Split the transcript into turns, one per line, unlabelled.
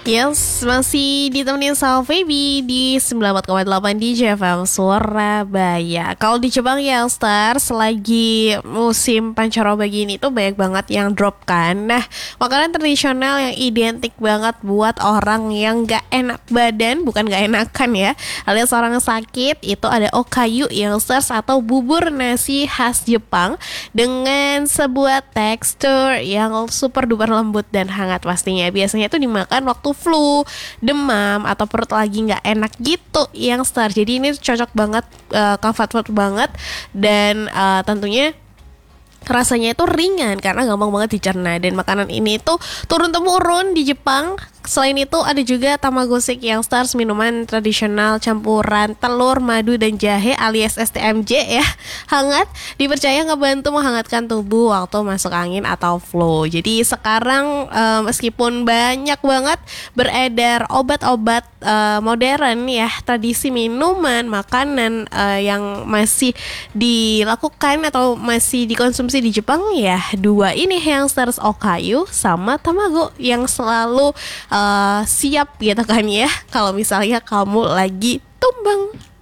Yes, masih ditemenin sama Feby di 94,8 di JFM Surabaya. Kalau di Jepang ya, Stars, lagi musim pancaroba gini tuh banyak banget yang drop kan. Nah, makanan tradisional yang identik banget buat orang yang gak enak badan, bukan gak enakan ya, alias orang sakit, itu ada okayu yang Stars, atau bubur nasi khas Jepang dengan sebuah tekstur yang super duper lembut dan hangat pastinya. Biasanya itu dimakan waktu flu, demam, atau perut lagi nggak enak gitu yang start. Jadi ini cocok banget, comfort food banget, dan tentunya rasanya itu ringan karena gampang banget dicerna. Dan makanan ini tuh turun temurun di Jepang. Selain itu ada juga tamagoshik yang stars, minuman tradisional campuran telur, madu, dan jahe alias STMJ ya. Hangat, dipercaya ngebantu menghangatkan tubuh waktu masuk angin atau flu. Jadi sekarang meskipun banyak banget beredar obat-obat modern ya, tradisi minuman, makanan yang masih dilakukan atau masih dikonsumsi di Jepang ya, dua ini yang stars, okayu sama tamago, yang selalu siap gitu kan ya kalau misalnya kamu lagi tumbang.